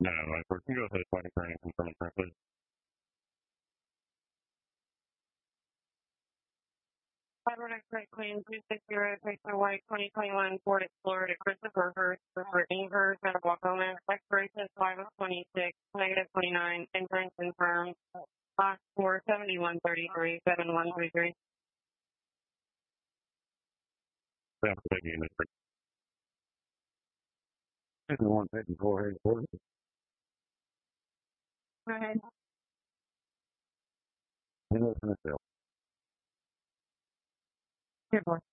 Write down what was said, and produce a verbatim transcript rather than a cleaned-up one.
No, I can go ahead and turn and confirm it correctly. Federal X-ray claim two six zero, Texas White, twenty twenty-one Ford Explorer to Christopher Hurst for Ingers, Metabolism, expiration five of twenty-six, negative twenty-nine, insurance confirmed, box four seventy-one thirty-three, seven one three three. That's the unit. one fifty-four, eighty-four. Go ahead. Good boy.